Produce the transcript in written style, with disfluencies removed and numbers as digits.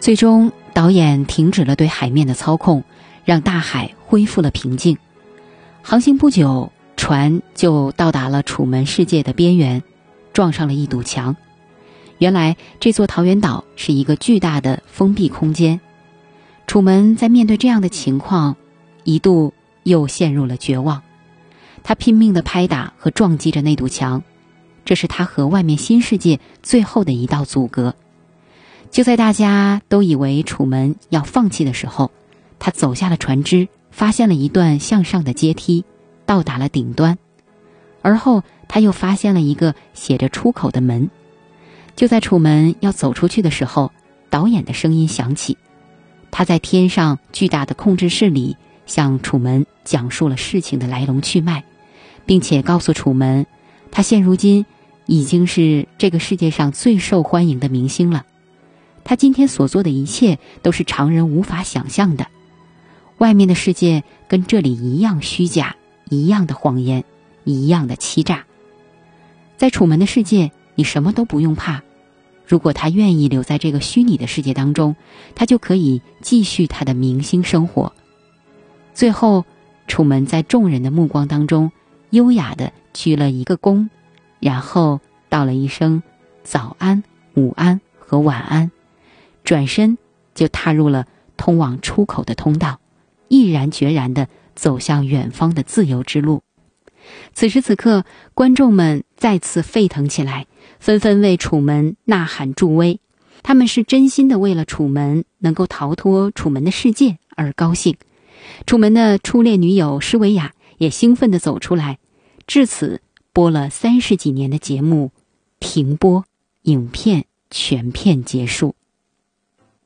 最终导演停止了对海面的操控，让大海恢复了平静。航行不久，船就到达了楚门世界的边缘，撞上了一堵墙。原来这座桃源岛是一个巨大的封闭空间。楚门在面对这样的情况，一度又陷入了绝望。他拼命地拍打和撞击着那堵墙，这是他和外面新世界最后的一道阻隔。就在大家都以为楚门要放弃的时候，他走下了船只，发现了一段向上的阶梯，到达了顶端。而后他又发现了一个写着出口的门。就在楚门要走出去的时候，导演的声音响起，他在天上巨大的控制室里向楚门讲述了事情的来龙去脉，并且告诉楚门，他现如今已经是这个世界上最受欢迎的明星了。他今天所做的一切都是常人无法想象的。外面的世界跟这里一样虚假，一样的谎言，一样的欺诈。在楚门的世界，你什么都不用怕。如果他愿意留在这个虚拟的世界当中，他就可以继续他的明星生活。最后，楚门在众人的目光当中优雅地鞠了一个躬，然后道了一声早安、午安和晚安，转身就踏入了通往出口的通道，毅然决然地走向远方的自由之路。此时此刻，观众们再次沸腾起来，纷纷为楚门呐喊助威。他们是真心的为了楚门能够逃脱楚门的世界而高兴。楚门的初恋女友施维亚也兴奋地走出来。至此，播了30几年的节目停播，影片全片结束。